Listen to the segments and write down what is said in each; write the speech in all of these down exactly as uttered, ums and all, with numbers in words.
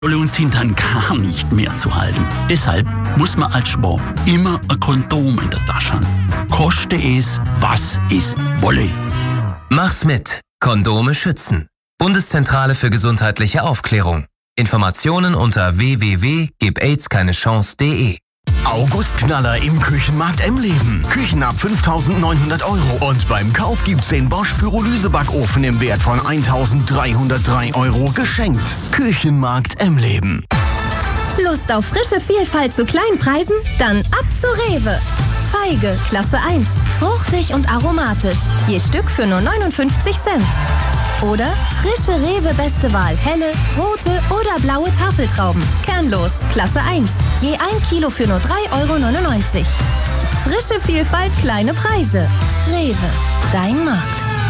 uns hintern gar nicht mehr zu halten. Deshalb muss man als Schwab immer ein Kondom in der Tasche haben. Koste es, was es wolle. Mach's mit. Kondome schützen. Bundeszentrale für gesundheitliche Aufklärung. Informationen unter w w w punkt gib aids keine chance punkt de. Augustknaller im Küchenmarkt Emleben. Küchen ab fünftausendneunhundert Euro. Und beim Kauf gibt's den Bosch Pyrolysebackofen im Wert von eintausenddreihundertdrei Euro geschenkt. Küchenmarkt Emleben. Lust auf frische Vielfalt zu kleinen Preisen? Dann ab zu Rewe. Feige, Klasse eins. Fruchtig und aromatisch. Je Stück für nur neunundfünfzig Cent. Oder frische Rewe Beste Wahl. Helle, rote oder blaue Tafeltrauben. Kernlos, Klasse eins. Je ein Kilo für nur drei Euro neunundneunzig. Frische Vielfalt, kleine Preise. Rewe, dein Markt.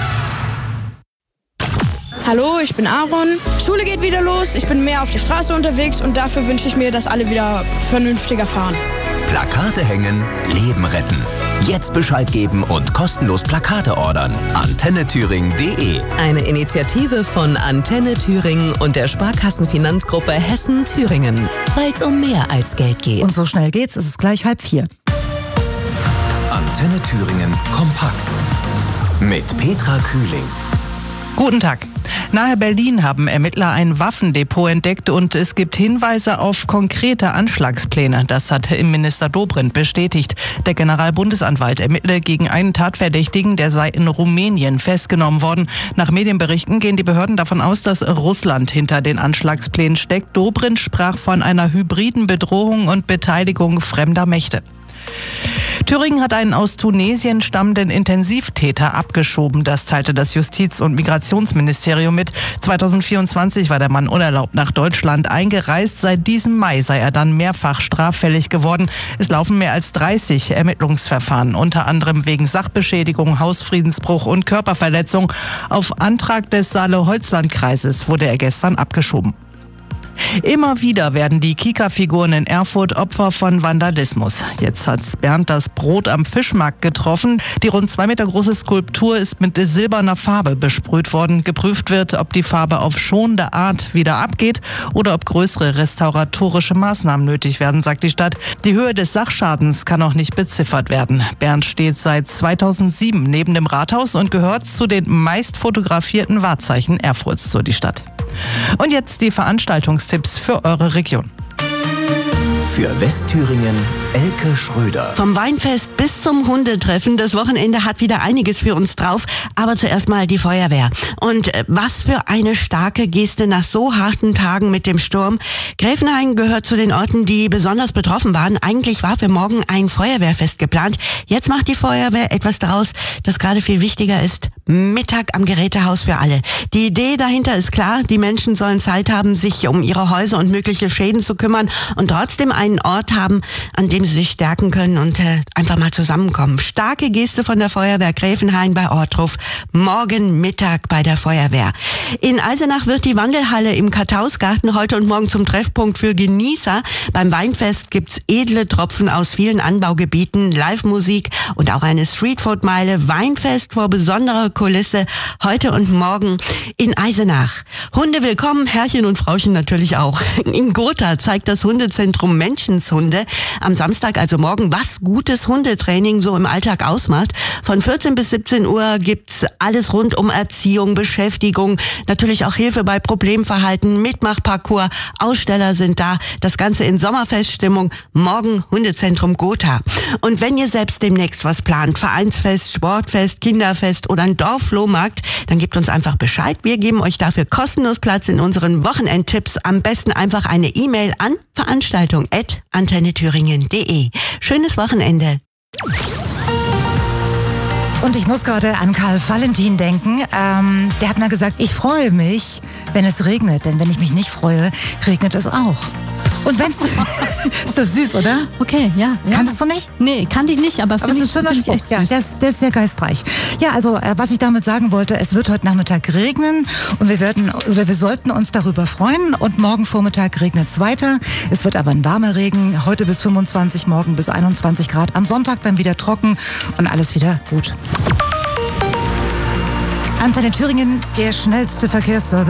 Hallo, ich bin Aaron. Schule geht wieder los, ich bin mehr auf der Straße unterwegs und dafür wünsche ich mir, dass alle wieder vernünftiger fahren. Plakate hängen, Leben retten. Jetzt Bescheid geben und kostenlos Plakate ordern. antenne thüringen punkt de. Eine Initiative von Antenne Thüringen und der Sparkassenfinanzgruppe Hessen-Thüringen. Weil es um mehr als Geld geht. Und so schnell geht's, es ist gleich halb vier. Antenne Thüringen kompakt. Mit Petra Kühling. Guten Tag. Nahe Berlin haben Ermittler ein Waffendepot entdeckt und es gibt Hinweise auf konkrete Anschlagspläne. Das hat Innenminister Dobrindt bestätigt. Der Generalbundesanwalt ermittle gegen einen Tatverdächtigen, der sei in Rumänien festgenommen worden. Nach Medienberichten gehen die Behörden davon aus, dass Russland hinter den Anschlagsplänen steckt. Dobrindt sprach von einer hybriden Bedrohung und Beteiligung fremder Mächte. Thüringen hat einen aus Tunesien stammenden Intensivtäter abgeschoben. Das teilte das Justiz- und Migrationsministerium mit. zweitausendvierundzwanzig war der Mann unerlaubt nach Deutschland eingereist. Seit diesem Mai sei er dann mehrfach straffällig geworden. Es laufen mehr als dreißig Ermittlungsverfahren, unter anderem wegen Sachbeschädigung, Hausfriedensbruch und Körperverletzung. Auf Antrag des Saale-Holzland-Kreises wurde er gestern abgeschoben. Immer wieder werden die Kika-Figuren in Erfurt Opfer von Vandalismus. Jetzt hat Bernd das Brot am Fischmarkt getroffen. Die rund zwei Meter große Skulptur ist mit silberner Farbe besprüht worden. Geprüft wird, ob die Farbe auf schonende Art wieder abgeht oder ob größere restauratorische Maßnahmen nötig werden, sagt die Stadt. Die Höhe des Sachschadens kann noch nicht beziffert werden. Bernd steht seit zweitausendsieben neben dem Rathaus und gehört zu den meist fotografierten Wahrzeichen Erfurts, so die Stadt. Und jetzt die Veranstaltungstipps für eure Region. Für Westthüringen Elke Schröder. Vom Weinfest bis zum Hundetreffen. Das Wochenende hat wieder einiges für uns drauf. Aber zuerst mal die Feuerwehr. Und was für eine starke Geste nach so harten Tagen mit dem Sturm. Gräfenhain gehört zu den Orten, die besonders betroffen waren. Eigentlich war für morgen ein Feuerwehrfest geplant. Jetzt macht die Feuerwehr etwas daraus, das gerade viel wichtiger ist. Mittag am Gerätehaus für alle. Die Idee dahinter ist klar. Die Menschen sollen Zeit haben, sich um ihre Häuser und mögliche Schäden zu kümmern und trotzdem einen Ort haben, an dem sie sich stärken können und äh, einfach mal zusammenkommen. Starke Geste von der Feuerwehr Gräfenhain bei Ortruf. Morgen Mittag bei der Feuerwehr. In Eisenach wird die Wandelhalle im Karthausgarten heute und morgen zum Treffpunkt für Genießer. Beim Weinfest gibt's edle Tropfen aus vielen Anbaugebieten, Live-Musik und auch eine Streetfood-Meile. Weinfest vor besonderer Kulisse heute und morgen in Eisenach. Hunde willkommen, Herrchen und Frauchen natürlich auch. In Gotha zeigt das Hundezentrum Menschenshunde am Samstag, also morgen, was gutes Hundetraining so im Alltag ausmacht. Von vierzehn bis siebzehn Uhr gibt's alles rund um Erziehung, Beschäftigung, natürlich auch Hilfe bei Problemverhalten, Mitmachparcours, Aussteller sind da. Das Ganze in Sommerfeststimmung. Morgen Hundezentrum Gotha. Und wenn ihr selbst demnächst was plant, Vereinsfest, Sportfest, Kinderfest oder ein Dorfflohmarkt, dann gebt uns einfach Bescheid. Wir geben euch dafür kostenlos Platz in unseren Wochenendtipps. Am besten einfach eine E-Mail an veranstaltung at antenne thüringen punkt de. Schönes Wochenende. Und ich muss gerade an Karl Valentin denken. Ähm, der hat mal gesagt, ich freue mich, wenn es regnet. Denn wenn ich mich nicht freue, regnet es auch. Und wenn's ist das süß, oder? Okay, ja. ja. Kannst du nicht? Nee, kannte ich nicht, aber finde ich, find ich echt ja, süß. Der ist, der ist sehr geistreich. Ja, also äh, was ich damit sagen wollte, es wird heute Nachmittag regnen und wir werden, oder wir sollten uns darüber freuen. Und morgen Vormittag regnet es weiter. Es wird aber ein warmer Regen. Heute bis fünfundzwanzig, morgen bis einundzwanzig Grad. Am Sonntag dann wieder trocken und alles wieder gut. Antenne Thüringen, der schnellste Verkehrsservice.